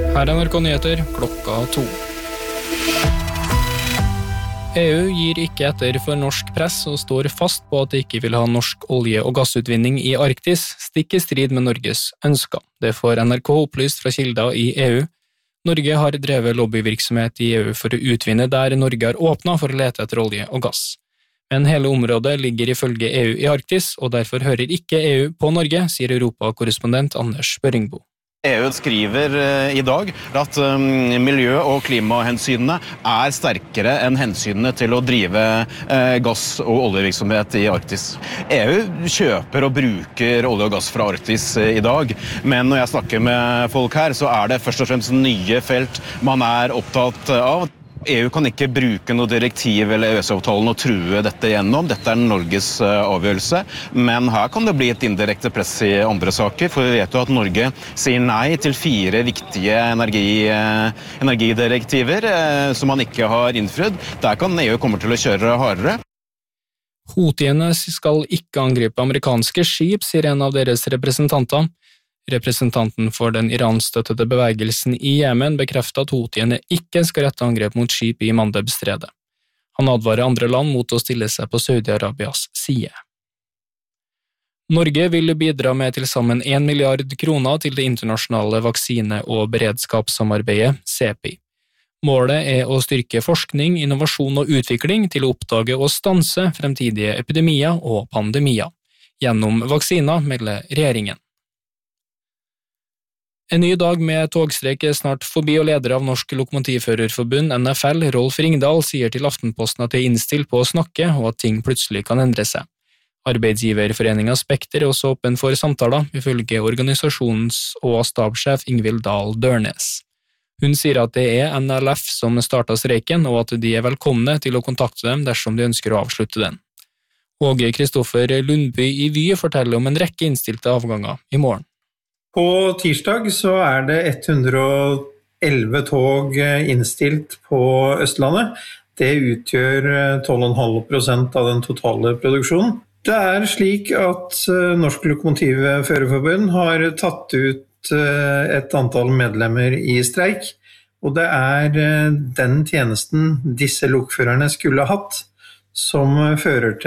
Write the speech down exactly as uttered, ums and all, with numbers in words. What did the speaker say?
Her er N R K Nyheter klokka to. E U gir ikke etter for norsk press og står fast på at de ikke vil ha norsk olje- og gassutvinning i Arktis, stikk i strid med Norges ønsker. Det får N R K opplyst fra kilder i E U. Norge har drevet lobbyvirksomhet i E U for å utvinne der Norge har åpnet for å lete etter olje og gass. Men hele området ligger ifølge E U i Arktis, og derfor hører ikke E U på Norge, sier Europa-korrespondent Anders Børingbo. E U skriver i dag at miljø- og klimahensynene er sterkere enn hensynene til å drive gass- og oljevirksomhet i Arktis. E U kjøper og bruker olje og gass fra Arktis i dag, men når jeg snakker med folk her, så er det først og fremst nye felt man er opptatt av. E U kan ikke bruke noe direktiv eller E U S-avtalen og true dette gjennom. Dette er Norges avgjørelse, men her kan det bli et indirekte press i andre saker, for vi vet jo at Norge sier nei til fire viktige energi, energidirektiver som man ikke har innfridd. Der kan E U komme til å kjøre hardere. Houthiene skal ikke angripe amerikanske skip, sier en av deres representanter. Representanten for den iranstøttede bevegelsen i Jemen bekrefter at Houthiene ikke skal rette angrep mot skip i Mandeb-stredet. Han advarer andre land mot å stille seg på Saudi-Arabias side. Norge vil bidra med til sammen en milliard kroner til det internasjonale vaksine- og beredskapssamarbeidet C E P I. Målet er å styrke forskning, innovasjon og utvikling til å oppdage og stanse fremtidige epidemier og pandemier. Gjennom vaksiner, melder regjeringen. En ny dag med togstreik er snart forbi, og leder av Norsk Lokomotivførerforbund, N F L, Rolf Ringdal, sier til Aftenposten at de er innstilt på å snakke, og at ting plutselig kan endre seg. Arbeidsgiverforeningen Spekter er også åpen for samtaler, ifølge organisasjonens og stabssjef Ingvild Dahl Dørnes. Hun sier at det er N L F som startet streiken, og at de er velkomne til å kontakte dem dersom de ønsker å avslutte den. Åge Kristoffer Lundby i Vy forteller om en rekke innstilte avganger i morgen. På tirsdag så er det ett hundre og elleve tog innstilt på Østlandet. Det utgjør tolv komma fem prosent av den totale produksjonen. Det er slik at Norsk Lokomotivførerforbund har tatt ut et antall medlemmer i streik, og det er den tjenesten disse lokførerne skulle hatt som fører til